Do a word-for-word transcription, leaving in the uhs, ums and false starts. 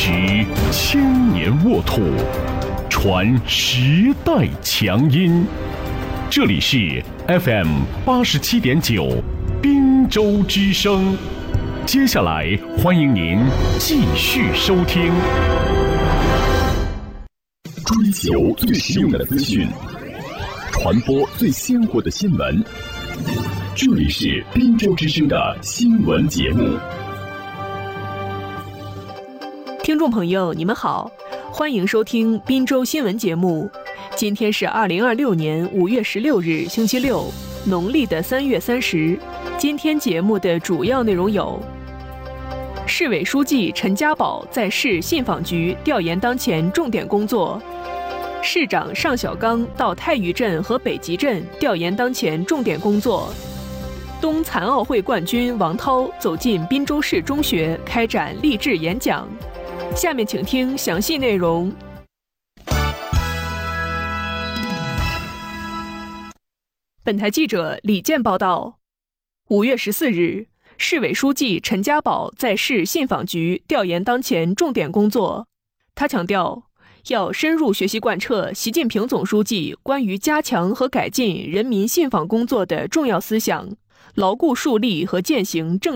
持千年沃土，传时代强音。这里是 F M 八十七点九滨州之声。接下来欢迎您继续收听。追求最实用的资讯，传播最鲜活的新闻。这里是滨州之声的新闻节目。 听众朋友，你们好，欢迎收听滨州新闻节目。今天是二零二六年五月十六日，星期六，农历的三月三十。今天节目的主要内容有：市委书记陈家宝在市信访局调研当前重点工作；市长尚小刚到太余镇和北集镇调研当前重点工作；冬残奥会冠军王涛走进滨州市中学开展励志演讲。下面请听详细内容。本台记者李健报道，五月十四日，市委书记陈家宝在市信访局调研当前重点工作。他强调，要深入学习贯彻习近平总书记关于加强和改进人民信访工作的重要思想，牢固树立和践行正